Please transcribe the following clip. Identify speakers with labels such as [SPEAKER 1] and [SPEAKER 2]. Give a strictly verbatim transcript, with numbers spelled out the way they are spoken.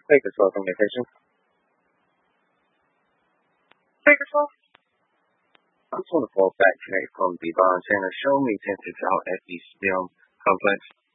[SPEAKER 1] Bakersfield Communications.
[SPEAKER 2] Bakersfield?
[SPEAKER 1] I just want to call back today from the Bond Center. Show me vintage out at the STEM complex.